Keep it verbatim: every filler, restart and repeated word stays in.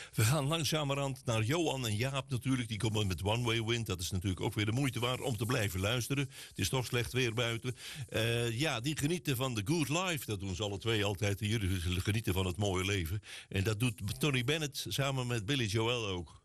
We gaan langzamerhand naar Johan en Jaap natuurlijk. Die komen met One Way Wind. Dat is natuurlijk ook weer de moeite waard om te blijven luisteren. Het is toch slecht weer buiten. Uh, ja, die genieten van The Good Life. Dat doen ze alle twee altijd hier. Genieten van het mooie leven. En dat doet Tony Bennett samen met Billy Joel ook.